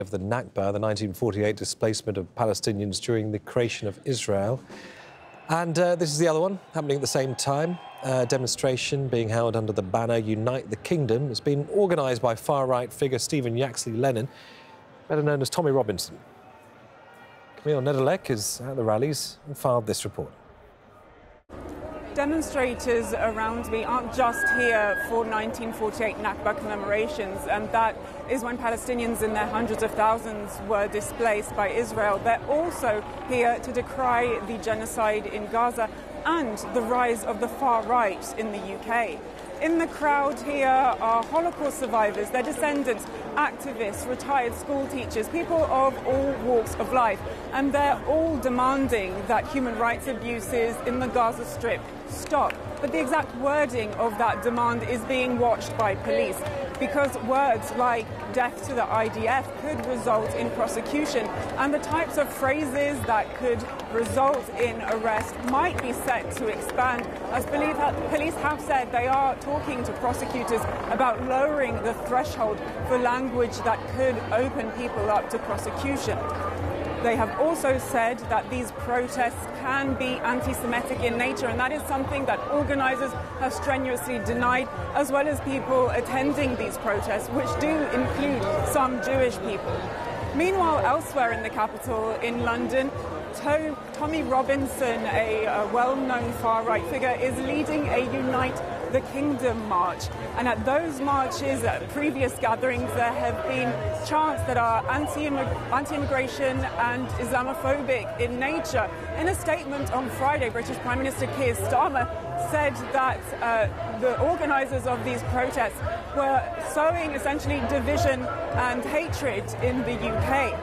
of the Nakba, the 1948 displacement of Palestinians during the creation of Israel. And this is the other one, happening at the same time. A demonstration being held under the banner Unite the Kingdom. It's been organised by far-right figure Stephen Yaxley Lennon, better known as Tommy Robinson. Camille Nedelec is at the rallies and filed this report. Demonstrators around me aren't just here for 1948 Nakba commemorations, and that is when Palestinians in their hundreds of thousands were displaced by Israel. They're also here to decry the genocide in Gaza and the rise of the far right in the UK. In the crowd here are Holocaust survivors, their descendants, activists, retired school teachers, people of all walks of life, and they're all demanding that human rights abuses in the Gaza Strip stop. But the exact wording of that demand is being watched by police, because words like death to the IDF could result in prosecution, and the types of phrases that could result in arrest might be set to expand, as police have said they are talking to prosecutors about lowering the threshold for language that could open people up to prosecution. They have also said that these protests can be anti-Semitic in nature, and that is something that organisers have strenuously denied, as well as people attending these protests, which do include some Jewish people. Meanwhile, elsewhere in the capital, in London, Tommy Robinson, a well-known far-right figure, is leading a Unite the Kingdom march. And at those marches, at previous gatherings, there have been chants that are anti-immigration and Islamophobic in nature. In a statement on Friday, British Prime Minister Keir Starmer said that the organisers of these protests were sowing essentially division and hatred in the UK.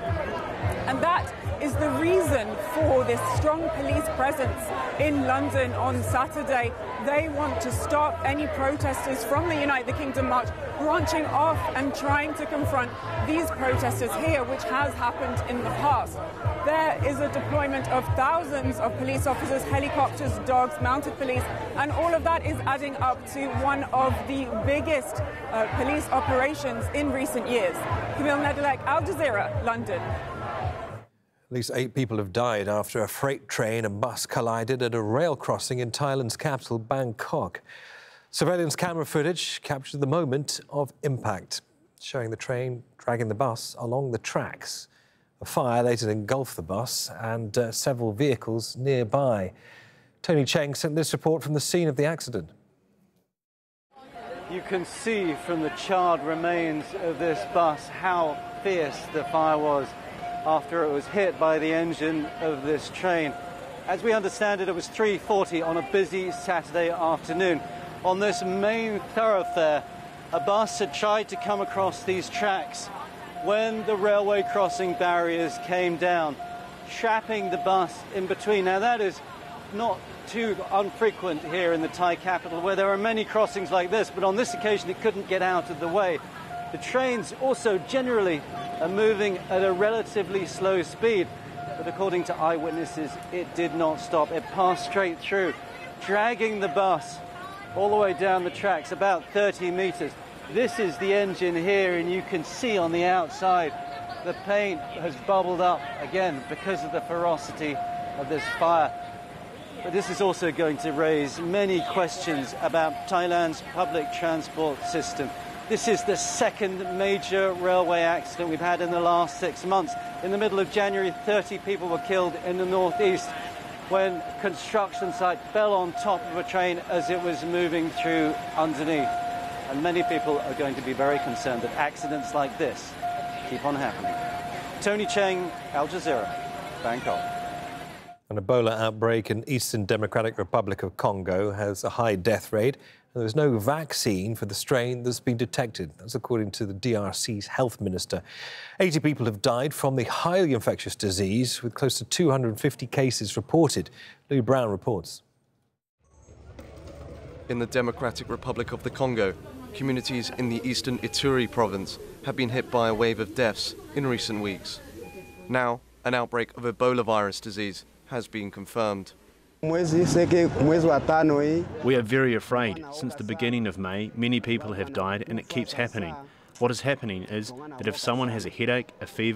And that is the reason for this strong police presence in London on Saturday. They want to stop any protesters from the Unite the Kingdom march branching off and trying to confront these protesters here, which has happened in the past. There is a deployment of thousands of police officers, helicopters, dogs, mounted police, and all of that is adding up to one of the biggest police operations in recent years. Camille Nedelec, Al Jazeera, London. At least 8 people have died after a freight train and bus collided at a rail crossing in Thailand's capital, Bangkok. Surveillance camera footage captured the moment of impact, showing the train dragging the bus along the tracks. A fire later engulfed the bus and several vehicles nearby. Tony Cheng sent this report from the scene of the accident. You can see from the charred remains of this bus how fierce the fire was after it was hit by the engine of this train. As we understand it, it was 3:40 on a busy Saturday afternoon. On this main thoroughfare, a bus had tried to come across these tracks when the railway crossing barriers came down, trapping the bus in between. Now, that is not too unfrequent here in the Thai capital, where there are many crossings like this, but on this occasion it couldn't get out of the way. The trains also generally are moving at a relatively slow speed, but according to eyewitnesses, it did not stop. It passed straight through, dragging the bus all the way down the tracks, about 30 metres. This is the engine here, and you can see on the outside the paint has bubbled up again because of the ferocity of this fire. But this is also going to raise many questions about Thailand's public transport system. This is the second major railway accident we've had in the last 6 months. In the middle of January, 30 people were killed in the northeast when a construction site fell on top of a train as it was moving through underneath. And many people are going to be very concerned that accidents like this keep on happening. Tony Cheng, Al Jazeera, Bangkok. An Ebola outbreak in Eastern Democratic Republic of Congo has a high death rate. There's no vaccine for the strain that's been detected. That's according to the DRC's health minister. 80 people have died from the highly infectious disease, with close to 250 cases reported. Lou Brown reports. In the Democratic Republic of the Congo, communities in the eastern Ituri province have been hit by a wave of deaths in recent weeks. Now, an outbreak of Ebola virus disease has been confirmed. We are very afraid. Since the beginning of May, many people have died and it keeps happening. What is happening is that if someone has a headache, a fever,